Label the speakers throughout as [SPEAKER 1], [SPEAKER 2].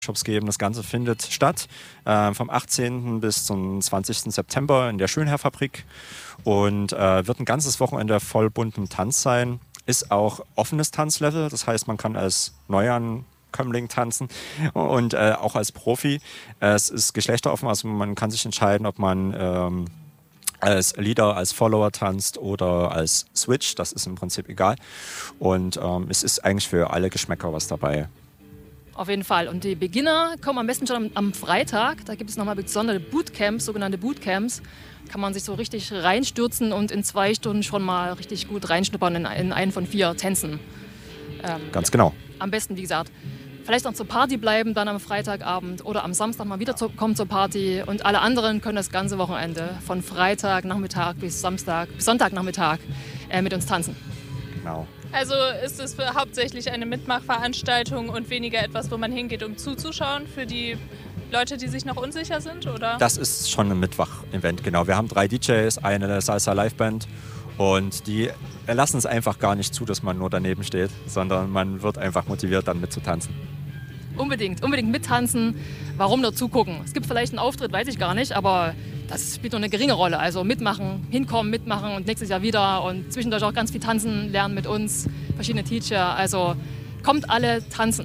[SPEAKER 1] Workshops geben. Das Ganze findet statt vom 18. bis zum 20. September in der Schönherr-Fabrik und wird ein ganzes Wochenende voll buntem Tanz sein. Ist auch offenes Tanzlevel, das heißt, man kann als Neuankömmling tanzen und auch als Profi. Es ist geschlechteroffen, also man kann sich entscheiden, ob man als Leader, als Follower tanzt oder als Switch, das ist im Prinzip egal. Und es ist eigentlich für alle Geschmäcker was dabei.
[SPEAKER 2] Auf jeden Fall. Und die Beginner kommen am besten schon am Freitag. Da gibt es nochmal besondere Bootcamps, sogenannte Bootcamps. Kann man sich so richtig reinstürzen und in 2 Stunden schon mal richtig gut reinschnuppern in einen von 4 Tänzen.
[SPEAKER 1] Ganz genau.
[SPEAKER 2] Am besten, wie gesagt, vielleicht noch zur Party bleiben, dann am Freitagabend oder am Samstag mal wieder kommen zur Party. Und alle anderen können das ganze Wochenende von Freitagnachmittag bis Sonntagnachmittag mit uns tanzen.
[SPEAKER 1] Genau.
[SPEAKER 3] Also ist es hauptsächlich eine Mitmachveranstaltung und weniger etwas, wo man hingeht, um zuzuschauen für die Leute, die sich noch unsicher sind, oder?
[SPEAKER 1] Das ist schon ein Mittwoch-Event, genau. Wir haben 3 DJs, eine Salsa-Liveband und die lassen es einfach gar nicht zu, dass man nur daneben steht, sondern man wird einfach motiviert, dann mitzutanzen.
[SPEAKER 2] Unbedingt mittanzen. Warum nur zugucken? Es gibt vielleicht einen Auftritt, weiß ich gar nicht, aber das spielt nur eine geringe Rolle. Also mitmachen, hinkommen, mitmachen und nächstes Jahr wieder und zwischendurch auch ganz viel tanzen, lernen mit uns, verschiedene Teacher. Also kommt alle tanzen.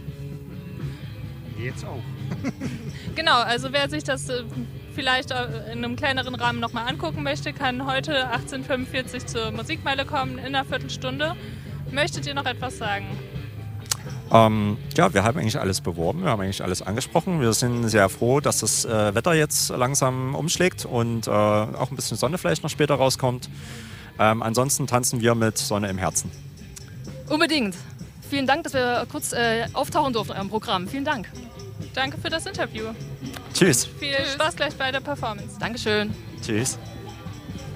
[SPEAKER 4] Jetzt auch.
[SPEAKER 3] Genau, also wer sich das vielleicht in einem kleineren Rahmen nochmal angucken möchte, kann heute 18:45 Uhr zur Musikmeile kommen, in einer Viertelstunde. Möchtet ihr noch etwas sagen?
[SPEAKER 1] Ja, wir haben eigentlich alles beworben, wir haben eigentlich alles angesprochen. Wir sind sehr froh, dass das Wetter jetzt langsam umschlägt und auch ein bisschen Sonne vielleicht noch später rauskommt. Ansonsten tanzen wir mit Sonne im Herzen.
[SPEAKER 2] Unbedingt. Vielen Dank, dass wir kurz auftauchen durften in eurem Programm. Vielen Dank.
[SPEAKER 3] Danke für das Interview.
[SPEAKER 1] Tschüss.
[SPEAKER 3] Viel Spaß gleich bei der Performance.
[SPEAKER 2] Dankeschön.
[SPEAKER 1] Tschüss.